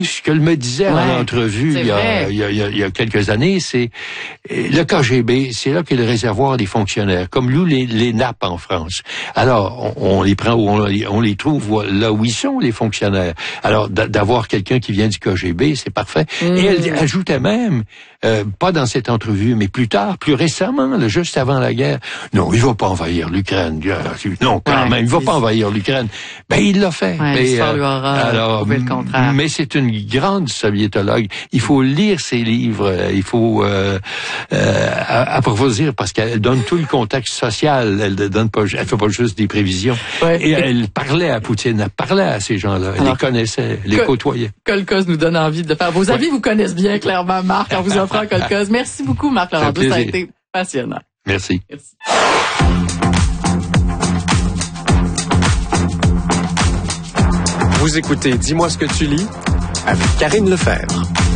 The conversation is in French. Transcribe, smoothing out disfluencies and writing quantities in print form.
Ce qu'elle me disait en entrevue il y a quelques années, c'est le KGB, c'est là qu'est le réservoir des fonctionnaires, comme nous les nappes en France. Alors, on les prend où on les trouve là où ils sont, les fonctionnaires. Alors, d'avoir quelqu'un qui vient du KGB, c'est parfait. Et elle ajoutait même, pas dans cette entrevue, mais plus tard, plus récemment, là, juste avant la guerre, non, il va pas envahir l'Ukraine. Non, quand même, il va pas envahir l'Ukraine. Ben, il l'a fait. L'histoire lui aura prouvé le contraire. Mais c'est une grande soviétologue. Il faut lire ses livres. Il faut approfondir parce qu'elle donne tout le contexte social. Elle fait pas juste des prévisions. Et elle parlait à Poutine. Elle parlait à ces gens-là. Elle les connaissait, les côtoyait. Kolkhoz nous donne envie de faire. Vos amis vous connaissent bien, clairement, Marc, en vous offrant Kolkhoz. Merci beaucoup, Marc Laurando. Ça a été passionnant. Merci. Vous écoutez Dis-moi ce que tu lis avec Karine Lefebvre.